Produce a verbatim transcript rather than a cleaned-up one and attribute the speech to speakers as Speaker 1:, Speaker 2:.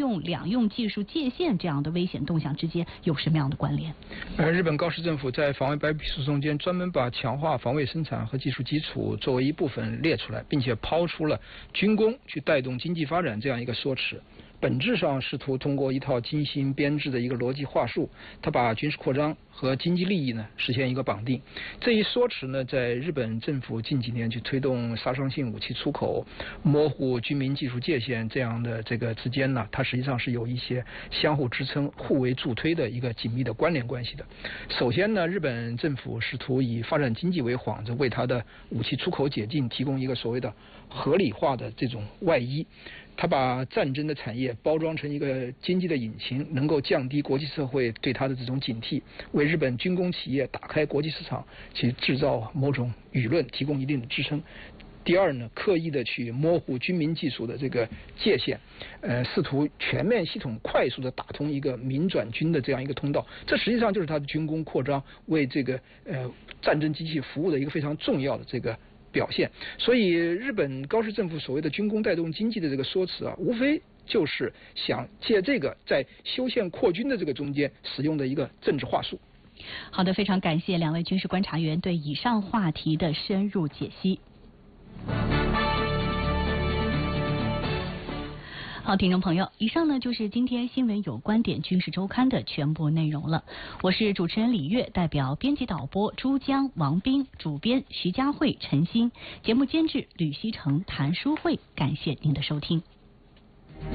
Speaker 1: 用两用技术界限这样的危险动向之间有什么样的关联？
Speaker 2: 呃，日本高市政府在防卫白皮书中间专门把强化防卫生产和技术基础作为一部分列出来，并且抛出了军工去带动经济发展这样一个说辞。本质上试图通过一套精心编制的一个逻辑话术，它把军事扩张和经济利益呢实现一个绑定。这一说辞呢，在日本政府近几年去推动杀伤性武器出口、模糊军民技术界限这样的这个之间呢，它实际上是有一些相互支撑、互为助推的一个紧密的关联关系的。首先呢，日本政府试图以发展经济为幌子，为它的武器出口解禁提供一个所谓的合理化的这种外衣。他把战争的产业包装成一个经济的引擎，能够降低国际社会对它的这种警惕，为日本军工企业打开国际市场，去制造某种舆论提供一定的支撑。第二呢，刻意的去模糊军民技术的这个界限，呃，试图全面系统快速的打通一个民转军的这样一个通道，这实际上就是它的军工扩张为这个呃战争机器服务的一个非常重要的这个表现。所以日本高市政府所谓的军工带动经济的这个说辞啊，无非就是想借这个在修宪扩军的这个中间使用的一个政治话术。
Speaker 1: 好的，非常感谢两位军事观察员对以上话题的深入解析。好，听众朋友，以上呢就是今天新闻有观点军事周刊的全部内容了。我是主持人李月，代表编辑导播朱江、王斌，主编徐佳慧、陈鑫，节目监制吕希成、谭淑慧，感谢您的收听。